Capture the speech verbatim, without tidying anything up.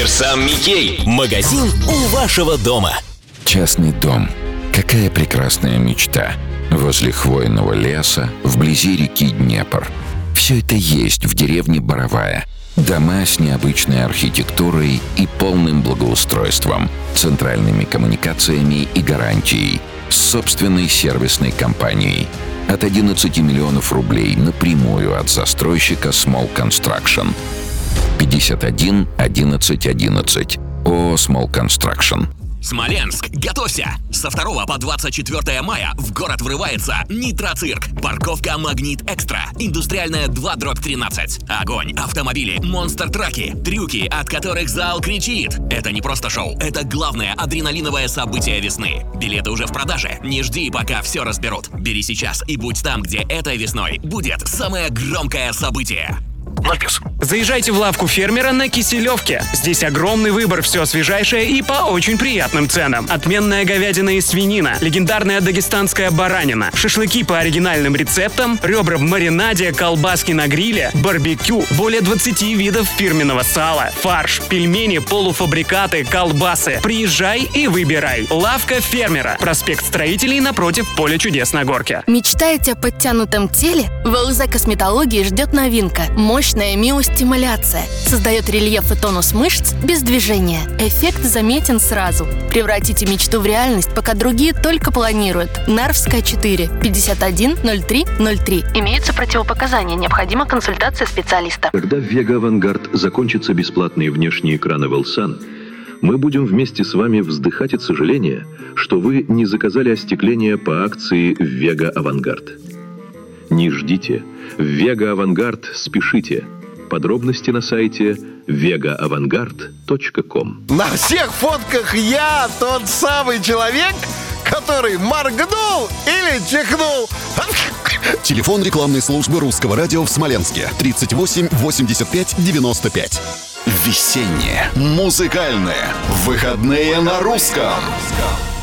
Мастер сам Микей. Магазин у вашего дома. Частный дом. Какая прекрасная мечта. Возле хвойного леса, вблизи реки Днепр. Все это есть в деревне Боровая. Дома с необычной архитектурой и полным благоустройством, центральными коммуникациями и гарантией, с собственной сервисной компанией. От одиннадцати миллионов рублей напрямую от застройщика Small Construction. пятьдесят один одиннадцать одиннадцать. ООО Small Construction. Смоленск, готовься! Со второго по двадцать четвёртое мая в город врывается Нитроцирк. Парковка Магнит Экстра. Индустриальная два дробь тринадцать. Огонь, автомобили, монстр-траки, трюки, от которых зал кричит. Это не просто шоу, это главное адреналиновое событие весны. Билеты уже в продаже. Не жди, пока все разберут. Бери сейчас и будь там, где этой весной будет самое громкое событие. Заезжайте в лавку фермера на Киселевке. Здесь огромный выбор, все свежайшее и по очень приятным ценам. Отменная говядина и свинина, легендарная дагестанская баранина, шашлыки по оригинальным рецептам, ребра в маринаде, колбаски на гриле, барбекю, более двадцати видов фирменного сала, фарш, пельмени, полуфабрикаты, колбасы. Приезжай и выбирай. Лавка фермера. Проспект Строителей напротив Поля чудес на Горке. Мечтаете о подтянутом теле? В ЛЗ Косметологии ждет новинка. Мощная миостимуляция. Создает рельеф и тонус мышц без движения. Эффект заметен сразу. Превратите мечту в реальность, пока другие только планируют. Нарвская четыре, пятьдесят один ноль три ноль три. Имеются противопоказания. Необходима консультация специалиста. Когда в Вега Авангард закончатся бесплатные внешние экраны Велсан, мы будем вместе с вами вздыхать от сожаления, что вы не заказали остекление по акции в Вега Авангард. Не ждите. В Вега Авангард спешите. Подробности на сайте вега авангард точка ком. На всех фотках я тот самый человек, который моргнул или чихнул. Телефон рекламной службы Русского радио в Смоленске. тридцать восемь восемьдесят пять девяносто пять. Весеннее. Музыкальное. Выходные на русском.